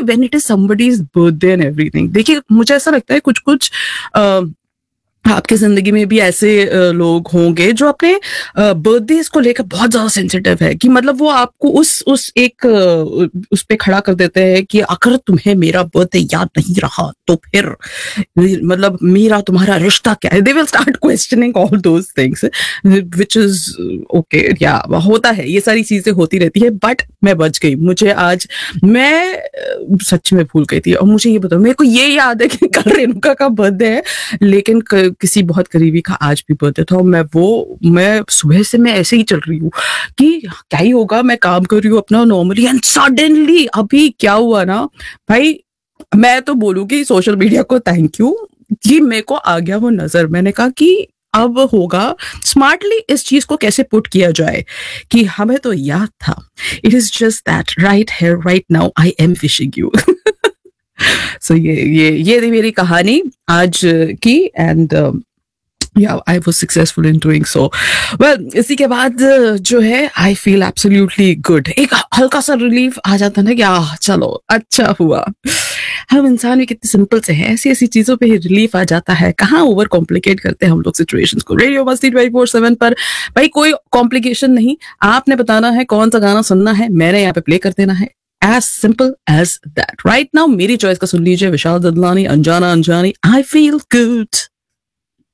When it is somebody's birthday and everything, देखिए मुझे ऐसा लगता है कुछ कुछ आपकी जिंदगी में भी ऐसे लोग होंगे जो अपने बर्थडेज को लेकर बहुत ज्यादा सेंसिटिव है, कि मतलब वो आपको उस एक उस पे खड़ा कर देते हैं कि अगर तुम्हें मेरा बर्थडे याद नहीं रहा तो फिर मतलब मेरा तुम्हारा रिश्ता क्या है, they will start questioning all those things, which is okay, या होता है, ये सारी चीजें होती रहती है। बट मैं बच गई, मुझे आज मैं सच में भूल गई थी। और मुझे ये बताओ, मेरे को ये याद है कि कल रेणुका का बर्थडे है, लेकिन किसी बहुत करीबी का आज भी बर्थडे था। मैं सुबह से मैं ऐसे ही चल रही हूँ कि क्या ही होगा, मैं काम कर रही हूँ अपना नॉर्मली, एंड सडनली अभी क्या हुआ ना भाई, मैं तो बोलूंगी सोशल मीडिया को थैंक यू कि मेरे को आ गया वो नजर। मैंने कहा कि अब होगा स्मार्टली इस चीज को कैसे पुट किया जाए, कि हमें तो याद था, it is just that right here right now I am wishing you. सो ये थी मेरी कहानी आज की, and yeah, I was successful in doing so. Well, इसी के बाद जो है I feel absolutely good. एक हल्का सा रिलीफ आ जाता है ना कि चलो अच्छा हुआ। हम इंसान भी कितने सिंपल से हैं, ऐसी ऐसी चीजों पे ही रिलीफ आ जाता है। कहाँ ओवर कॉम्प्लिकेट करते हैं हम लोग सिचुएशंस को। रेडियो मस्ती 24/7 पर भाई कोई कॉम्प्लिकेशन नहीं, आपने बताना है कौन सा गाना सुनना है, मैंने यहाँ पे प्ले कर देना है, as simple as that. Right now मेरी चॉइस का सुन लीजिए, विशाल ददलानी, अनजाना अनजानी, I feel good.